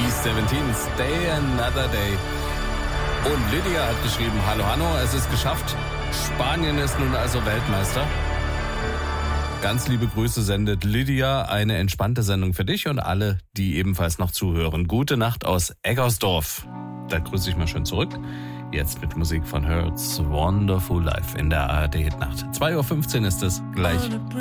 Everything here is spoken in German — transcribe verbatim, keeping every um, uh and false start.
E siebzehn, Stay Another Day. Und Lydia hat geschrieben, hallo Hanno, es ist geschafft. Spanien ist nun also Weltmeister. Ganz liebe Grüße sendet Lydia, eine entspannte Sendung für dich und alle, die ebenfalls noch zuhören. Gute Nacht aus Eggersdorf. Da grüße ich mal schön zurück. Jetzt mit Musik von Hertz, Wonderful Life in der A R D Hitnacht. zwei Uhr fünfzehn ist es gleich.